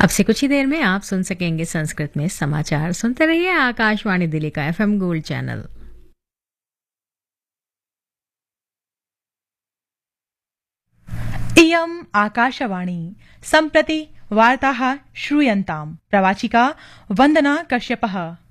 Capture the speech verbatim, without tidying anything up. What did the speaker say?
अब से कुछ ही देर में आप सुन सकेंगे संस्कृत में समाचार। सुनते रहिए आकाशवाणी दिल्ली का एफएम गोल्ड चैनल। इयम् आकाशवाणी सम्प्रति वार्ताः श्रूयन्ताम्। प्रवाचिका वन्दना कश्यपः।